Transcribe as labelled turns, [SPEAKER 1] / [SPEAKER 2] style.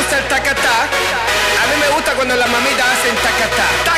[SPEAKER 1] gusta el tacatá. A mí me gusta cuando las mamitas hacen tacatá.